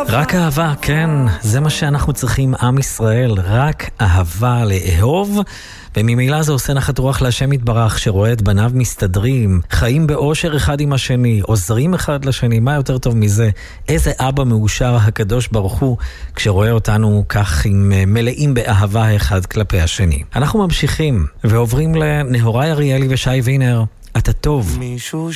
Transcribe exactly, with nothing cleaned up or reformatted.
רק אהבה, כן, זה מה שאנחנו צריכים, עם ישראל, רק אהבה לאהוב, וממילא זה עושה נחת רוח להשם יתברך, שרואה את בניו מסתדרים, חיים באושר אחד עם השני, עוזרים אחד לשני, מה יותר טוב מזה? איזה אבא מאושר הקדוש ברוך הוא, כשרואה אותנו כך עם מלאים באהבה אחד כלפי השני. אנחנו ממשיכים, ועוברים לנהוראי אריאלי ושי וינר, אתה טוב. מישהו